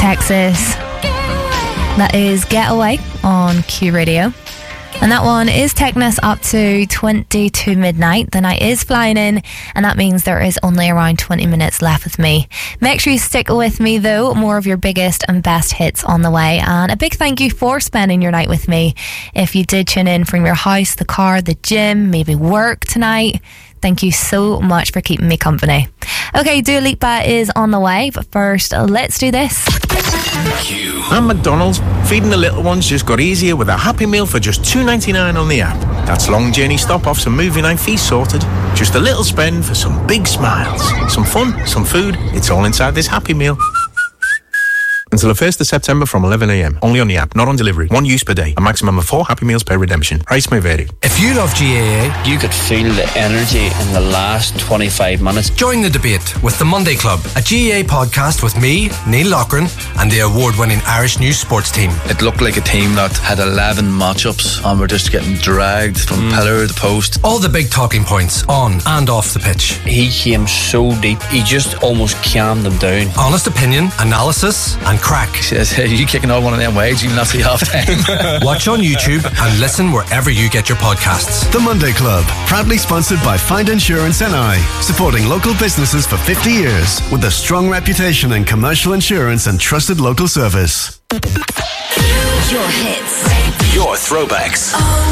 Texas. That is Getaway on Q Radio. And that one is taking us up to 20 to midnight. The night is flying in, and that means there is only around 20 minutes left with me. Make sure you stick with me though. More of your biggest and best hits on the way. And a big thank you for spending your night with me. If you did tune in from your house, the car, the gym, maybe work tonight, thank you so much for keeping me company. Okay, Dua Lipa is on the way, but first, let's do this. And McDonald's, feeding the little ones just got easier with a Happy Meal for just $2.99 on the app. That's long journey stop-offs and movie night fees sorted. Just a little spend for some big smiles. Some fun, some food, it's all inside this Happy Meal. Until the 1st of September from 11 a.m. Only on the app, not on delivery. 1 use per day. A maximum of 4 Happy Meals per redemption. Price may vary. If you love GAA, you could feel the energy in the last 25 minutes. Join the debate with The Monday Club, a GAA podcast with me, Neil Loughran, and the award-winning Irish News Sports team. It looked like a team that had 11 matchups and were just getting dragged from pillar to post. All the big talking points on and off the pitch. He came so deep, he just almost calmed them down. Honest opinion, analysis, and crack. He says, hey, you kicking all one of them waves, even after the half time. Watch on YouTube and listen wherever you get your podcasts. The Monday Club, proudly sponsored by Find Insurance NI, supporting local businesses for 50 years with a strong reputation in commercial insurance and trusted local service. Your hits. Your throwbacks.